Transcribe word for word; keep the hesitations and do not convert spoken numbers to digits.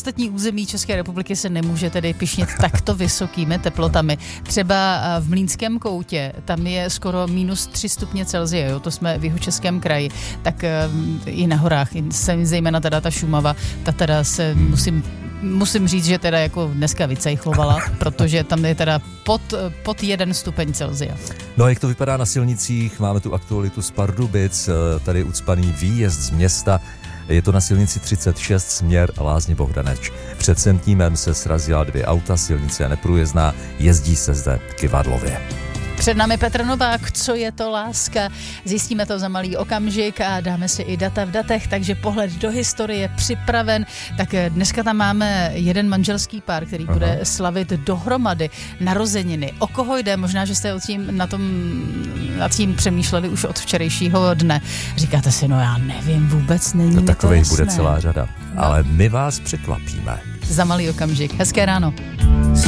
ostatní území České republiky se nemůže tedy pyšnit takto vysokými teplotami. Třeba v Mlýnském koutě, tam je skoro minus tři stupně Celsia, jo, to jsme v Jihočeském kraji, tak i na horách, zejména teda ta Šumava, ta teda se musím Musím říct, že teda jako dneska vycejchlovala, protože tam je teda pod, pod jeden stupeň Celsia. No a jak to vypadá na silnicích? Máme tu aktualitu z Pardubic, tady ucpaný výjezd z města. Je to na silnici třicet šest směr Lázně Bohdaneč. Před Sentnímem se srazila dvě auta, silnice je neprůjezdná, jezdí se zde Kyvadlově. Před námi Petr Novák, co je to láska? Zjistíme to za malý okamžik a dáme si i data v datech, takže pohled do historie připraven. Tak dneska tam máme jeden manželský pár, který Aha. bude slavit dohromady narozeniny. O koho jde? Možná, že jste o tím, na tom, nad tím přemýšleli už od včerejšího dne. Říkáte si, no já nevím, vůbec není no, mi to takových jasné. Bude celá řada, no. Ale my vás překvapíme. Za malý okamžik. Hezké ráno.